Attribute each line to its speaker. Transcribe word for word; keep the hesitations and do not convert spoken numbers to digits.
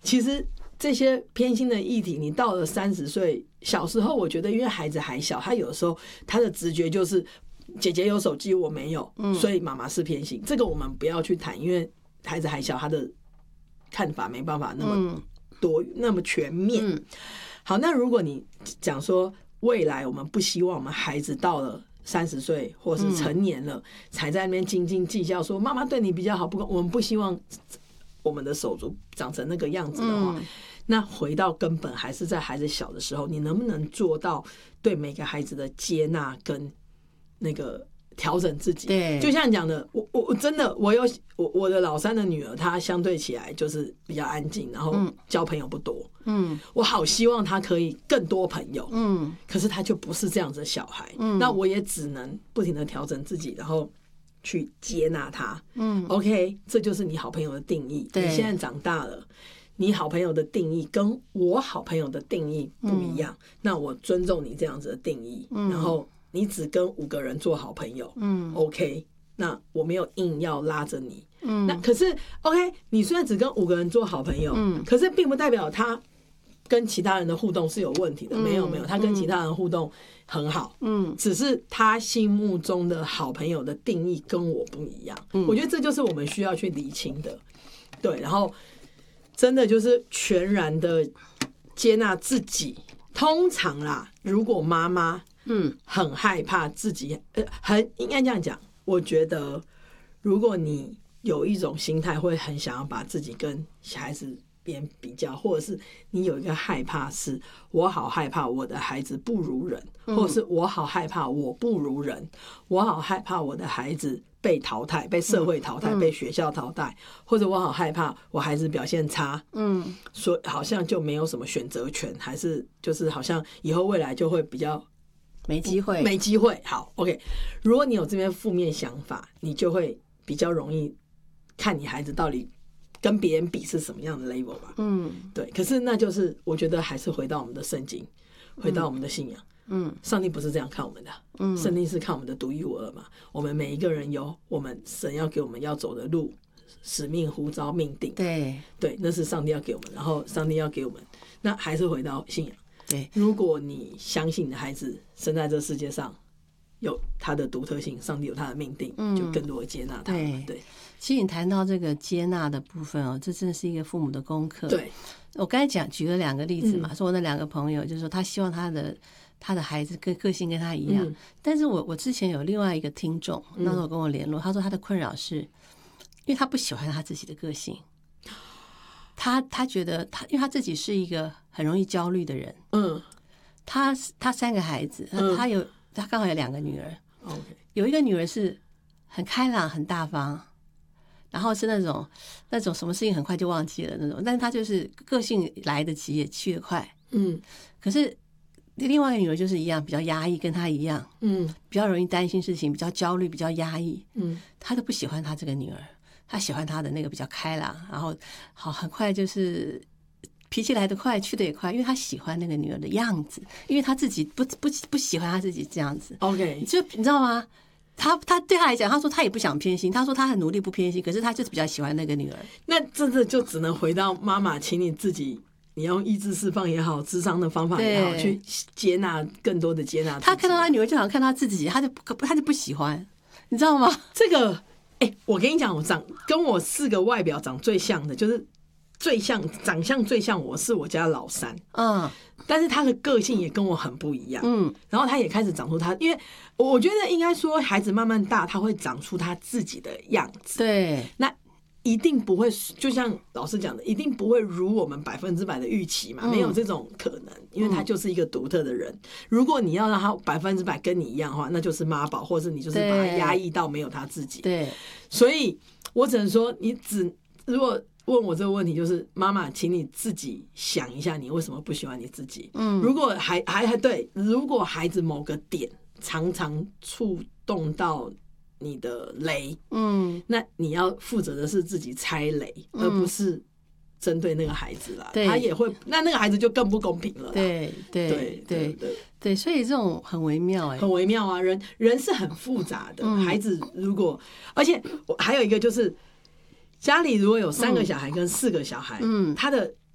Speaker 1: 其实这些偏心的议题，你到了三十岁，小时候我觉得因为孩子还小，他有时候他的直觉就是姐姐有手机我没有，所以妈妈是偏心，这个我们不要去谈，因为孩子还小，他的看法没办法那么多、嗯、那么全面、嗯、好，那如果你讲说未来我们不希望我们孩子到了三十岁或是成年了、嗯、才在那边斤斤计较说妈妈对你比较好，不，我们不希望我们的手足长成那个样子的话、嗯、那回到根本还是在孩子小的时候，你能不能做到对每个孩子的接纳跟那个调整自己？
Speaker 2: 对，
Speaker 1: 就像你讲的，我我真的我有我我的老三的女儿，她相对起来就是比较安静，然后交朋友不多。嗯，我好希望她可以更多朋友。嗯，可是她就不是这样子的小孩。嗯，那我也只能不停的调整自己，然后去接纳她。嗯 ，OK， 这就是你好朋友的定义。你现在长大了。你好朋友的定义跟我好朋友的定义不一样、嗯、那我尊重你这样子的定义、嗯、然后你只跟五个人做好朋友、嗯、OK， 那我没有硬要拉着你、嗯、那可是 OK， 你虽然只跟五个人做好朋友、嗯、可是并不代表他跟其他人的互动是有问题的、嗯、没有没有，他跟其他人互动很好、嗯、只是他心目中的好朋友的定义跟我不一样、嗯、我觉得这就是我们需要去理清的。对，然后真的就是全然的接纳自己。通常啦，如果妈妈嗯很害怕自己，呃，很应该这样讲，我觉得如果你有一种心态，会很想要把自己跟小孩子边比较，或者是你有一个害怕是，我好害怕我的孩子不如人，或者是我好害怕我不如人，我好害怕我的孩子被淘汰，被社会淘汰、嗯、被学校淘汰，或者我好害怕我孩子表现差，嗯，所以好像就没有什么选择权，还是就是好像以后未来就会比较
Speaker 2: 没机会，
Speaker 1: 没机会。好 ，OK， 如果你有这边负面想法，你就会比较容易看你孩子到底跟别人比是什么样的 level 吧。嗯，对。可是那就是我觉得还是回到我们的圣经，回到我们的信仰。嗯，上帝不是这样看我们的，嗯，上帝是看我们的独一无二嘛。我们每一个人有我们神要给我们要走的路、使命、呼召、命定。
Speaker 2: 对
Speaker 1: 对，那是上帝要给我们，然后上帝要给我们，那还是回到信仰。
Speaker 2: 对，
Speaker 1: 如果你相信你的孩子生在这世界上有他的独特性，上帝有他的命定，嗯、就更多的接纳他。对对。
Speaker 2: 其实你谈到这个接纳的部分哦，这真的是一个父母的功课。
Speaker 1: 对，
Speaker 2: 我刚才讲举了两个例子嘛，嗯、说我那两个朋友就是说他希望他的他的孩子跟个性跟他一样，嗯、但是我我之前有另外一个听众，那时候跟我联络，他说他的困扰是，因为他不喜欢他自己的个性，他他觉得他因为他自己是一个很容易焦虑的人，嗯，他他三个孩子，嗯、他有他刚好有两个女儿
Speaker 1: ，OK，
Speaker 2: 有一个女儿是很开朗很大方。然后是那种那种什么事情很快就忘记了那种，但是他就是个性来得及也去得快，嗯。可是另外一个女儿就是一样，比较压抑，跟他一样，嗯，比较容易担心事情，比较焦虑，比较压抑，嗯。他都不喜欢他这个女儿，他喜欢他的那个比较开朗，然后好很快就是脾气来得快，去得也快，因为他喜欢那个女儿的样子，因为他自己不不不喜欢他自己这样子
Speaker 1: ，OK，
Speaker 2: 就你知道吗？他他对他来讲，他说他也不想偏心，他说他很努力不偏心，可是他就是比较喜欢那个女儿。
Speaker 1: 那真的就只能回到妈妈，请你自己，你用意志释放也好，諮商的方法也好，去接纳更多的接纳。
Speaker 2: 他看到他女儿就好像看他自己，他就他就不喜欢，你知道吗？
Speaker 1: 这个，哎、欸，我跟你讲，我长跟我四个外表长最像的，就是最像长相最像我是我家老三，嗯。但是他的个性也跟我很不一样，嗯，然后他也开始长出他，因为我觉得应该说孩子慢慢大，他会长出他自己的样子，
Speaker 2: 对，
Speaker 1: 那一定不会，就像老师讲的，一定不会如我们百分之百的预期嘛，嗯、没有这种可能，因为他就是一个独特的人。嗯、如果你要让他百分之百跟你一样的话，那就是妈宝，或者是你就是把他压抑到没有他自己。
Speaker 2: 对，
Speaker 1: 所以我只能说，你只如果。问我这个问题，就是妈妈，请你自己想一下，你为什么不喜欢你自己？嗯，如果还还还对，如果孩子某个点常常触动到你的雷，嗯，那你要负责的是自己拆雷，嗯、而不是针对那个孩子啦。他也会，那那个孩子就更不公平了啦。
Speaker 2: 对对对对对对，所以这种很微妙哎、欸，
Speaker 1: 很微妙啊。人人是很复杂的，嗯、孩子如果，而且我还有一个就是。家里如果有三个小孩跟四个小孩，嗯，他的